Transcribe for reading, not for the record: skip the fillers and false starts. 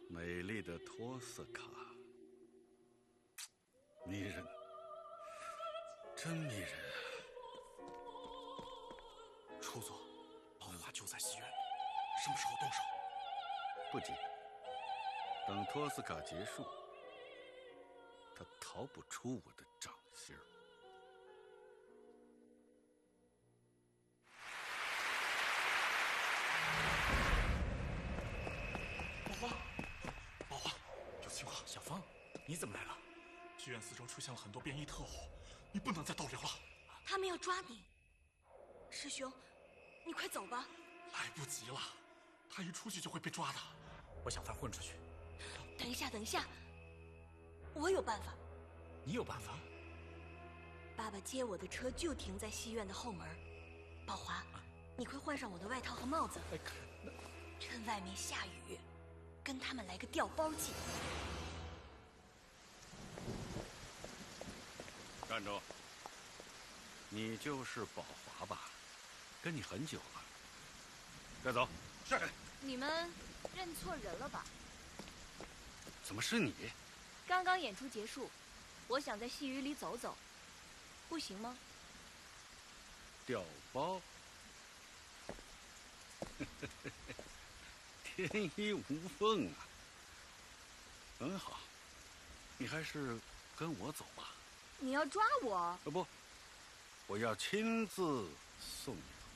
美丽的托斯卡，迷人，真迷人啊！ 初佐，宝华就在戏院里，什么时候动手？ 不急，等托斯卡结束，他逃不出我的掌心儿。 宝华，有情况！ 小芳，你怎么来了？ 剧院四周出现了很多便衣特务，你不能再逗留了。 他们要抓你，师兄，你快走吧。 来不及了，他一出去就会被抓的。 我想法混出去。 等一下，等一下，我有办法。 你有办法？ 爸爸接我的车就停在戏院的后门。宝华，你快换上我的外套和帽子，趁外面下雨，跟他们来个调包计。 站住！你就是宝华吧？跟你很久了。带走。是。 你们认错人了吧？ 怎么是你？ 刚刚演出结束，我想在戏雨里走走，不行吗？ 调包。天衣无缝啊！很好，你还是跟我走吧。 你要抓我？ 不，我要亲自送你